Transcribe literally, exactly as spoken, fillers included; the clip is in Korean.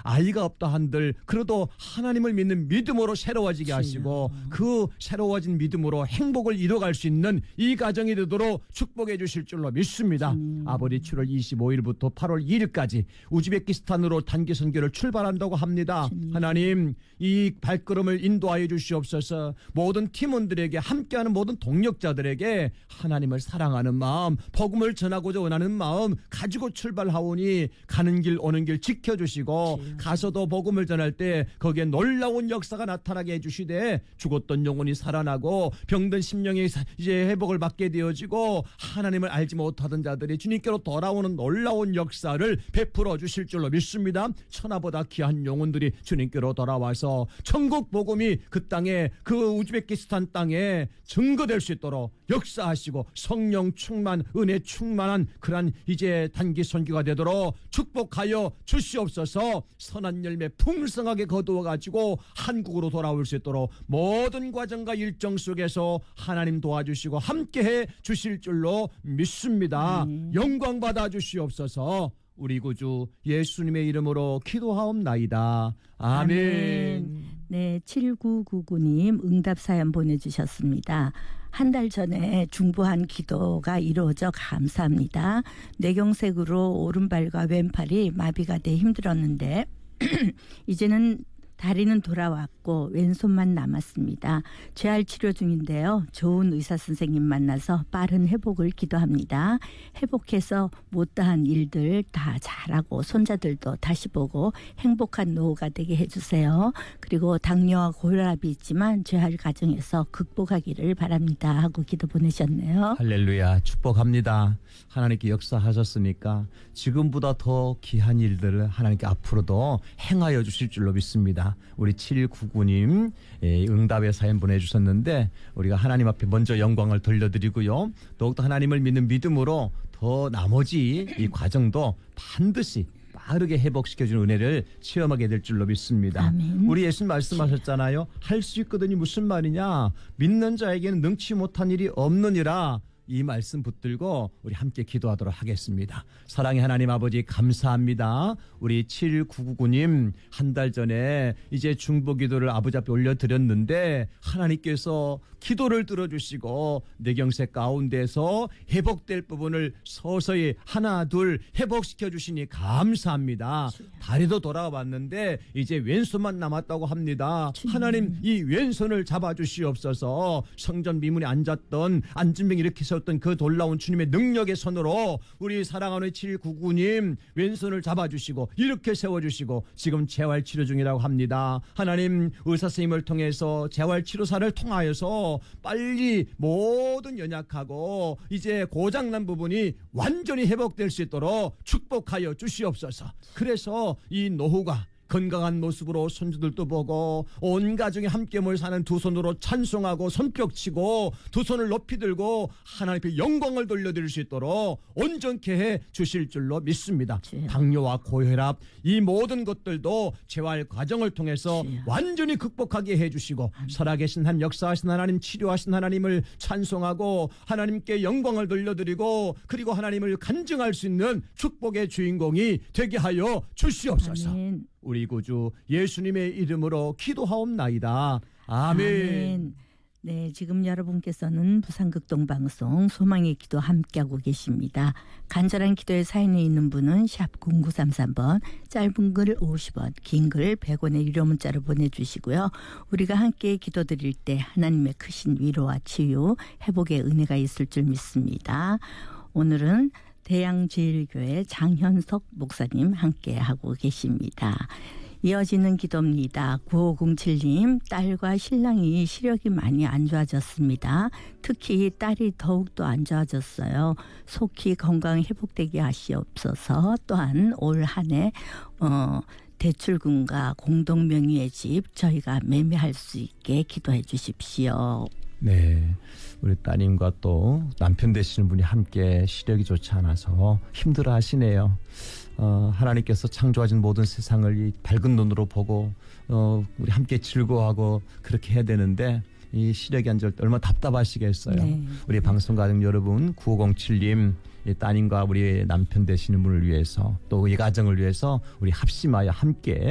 아이가 없다 한들 그래도 하나님을 믿는 믿음으로 새로워지게 하시고 그 새로워진 믿음으로 행복을 이뤄갈 수 있는 이 가정이 되도록 축복해 주실 줄로 믿습니다. 음. 아버지 칠월 이십오일부터 팔월 이일까지 우즈베키스탄으로 단기 선교를 출발한다고 합니다. 음. 하나님 이 발걸음을 인도하여 주시옵소서. 모든 팀원들에게 함께하는 모든 동력자들에게 하나님을 사랑하는 마음, 복음을 전하고자 원하는 마음 가지고 출발하오니 가는 길 오는 길 지켜주시고 그치. 가서도 복음을 전할 때 거기에 놀라운 역사가 나타나게 해주시되 죽었던 영혼이 살아나고 병든 심령이 이제 회복을 받게 되어지고 하나님을 알지 못하던 자들이 주님께로 돌아오는 놀라운 역사를 베풀어 주실 줄로 믿습니다. 천하보다 귀한 영혼들이 주님께로 돌아와서 천국 복음이 그 땅에 그 우즈베키스탄 땅에 증거될 수 있도록 역사하시고 성령 충만 은혜 충만한 그러한 이제 단기 선교가 되도록 축복하여 주시옵소서. 선한 열매 풍성하게 거두어가지고 한국으로 돌아올 수 있도록 모든 과정과 일정 속에서 하나님 도와주시고 함께해 주실 줄로 믿습니다. 음. 영광 받아 주시옵소서. 우리 구주 예수님의 이름으로 기도하옵나이다. 아멘. 아멘. 네, 칠구구구님 응답 사연 보내주셨습니다. 한 달 전에 중보한 기도가 이루어져 감사합니다. 뇌경색으로 오른발과 왼팔이 마비가 돼 힘들었는데 이제는 다리는 돌아왔고 왼손만 남았습니다. 재활 치료 중인데요. 좋은 의사 선생님 만나서 빠른 회복을 기도합니다. 회복해서 못다한 일들 다 잘하고 손자들도 다시 보고 행복한 노후가 되게 해주세요. 그리고 당뇨와 고혈압이 있지만 재활 과정에서 극복하기를 바랍니다 하고 기도 보내셨네요. 할렐루야. 축복합니다. 하나님께 역사하셨으니까 지금보다 더 귀한 일들을 하나님께 앞으로도 행하여 주실 줄로 믿습니다. 우리 칠구구님 응답의 사연 보내주셨는데 우리가 하나님 앞에 먼저 영광을 돌려드리고요. 더욱더 하나님을 믿는 믿음으로 더 나머지 이 과정도 반드시 빠르게 회복시켜주는 은혜를 체험하게 될 줄로 믿습니다. 아멘. 우리 예수님 말씀하셨잖아요. 할 수 있거든이 무슨 말이냐. 믿는 자에게는 능치 못한 일이 없느니라. 이 말씀 붙들고 우리 함께 기도하도록 하겠습니다. 사랑의 하나님 아버지 감사합니다. 우리 칠구구구님 한 달 전에 이제 중보 기도를 아버지 앞에 올려드렸는데 하나님께서 기도를 들어주시고 뇌경색 가운데서 회복될 부분을 서서히 하나 둘 회복시켜 주시니 감사합니다. 다리도 돌아왔는데 이제 왼손만 남았다고 합니다. 하나님 이 왼손을 잡아주시옵소서. 성전 미문에 앉았던 안진병 이렇게 섰던 그 놀라운 주님의 능력의 손으로 우리 사랑하는 칠구구님 왼손을 잡아주시고 이렇게 세워주시고 지금 재활치료 중이라고 합니다. 하나님 의사 선생님을 통해서 재활치료사를 통하여서 빨리 모든 연약하고 이제 고장난 부분이 완전히 회복될 수 있도록 축복하여 주시옵소서. 그래서 이 노후가 건강한 모습으로 손주들도 보고 온 가정이 함께 모여 사는 두 손으로 찬송하고 손뼉치고 두 손을 높이 들고 하나님께 영광을 돌려드릴 수 있도록 온전케 해 주실 줄로 믿습니다. 주여. 당뇨와 고혈압 이 모든 것들도 재활 과정을 통해서 주여. 완전히 극복하게 해주시고 아멘. 살아계신 한 역사하신 하나님 치료하신 하나님을 찬송하고 하나님께 영광을 돌려드리고 그리고 하나님을 간증할 수 있는 축복의 주인공이 되게 하여 주시옵소서. 아멘. 우리 구주 예수님의 이름으로 기도하옵나이다. 아멘. 아멘. 네, 지금 여러분께서는 부산극동방송 소망의 기도 함께하고 계십니다. 간절한 기도에 사연이 있는 분은 샵 공구삼삼 번, 짧은 글 오십 원, 긴 글 백 원의 유료 문자로 보내주시고요. 우리가 함께 기도드릴 때 하나님의 크신 위로와 치유, 회복의 은혜가 있을 줄 믿습니다. 오늘은 대양제일교회 장현석 목사님 함께하고 계십니다. 이어지는 기도입니다. 구오공칠님 딸과 신랑이 시력이 많이 안 좋아졌습니다. 특히 딸이 더욱더 안 좋아졌어요. 속히 건강 회복되게 하시옵소서. 또한 올 한 해 어, 대출금과 공동명의의 집 저희가 매매할 수 있게 기도해 주십시오. 네, 우리 따님과 또 남편 되시는 분이 함께 시력이 좋지 않아서 힘들어 하시네요. 어, 하나님께서 창조하신 모든 세상을 이 밝은 눈으로 보고 어, 우리 함께 즐거워하고 그렇게 해야 되는데 이 시력이 안 좋을 때 얼마나 답답하시겠어요. 네. 우리 방송가족 여러분 구오공칠님 이 따님과 우리 남편 되시는 분을 위해서 또 이 가정을 위해서 우리 합심하여 함께